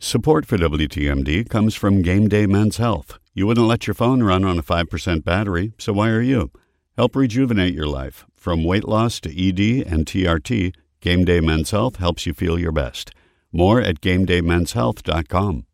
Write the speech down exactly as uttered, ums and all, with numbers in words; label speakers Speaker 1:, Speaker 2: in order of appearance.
Speaker 1: Support for W T M D comes from Game Day Men's Health. You wouldn't let your phone run on a five percent battery, so why are you? Help rejuvenate your life. From weight loss to E D and T R T, Game Day Men's Health helps you feel your best. More at game day men's health dot com.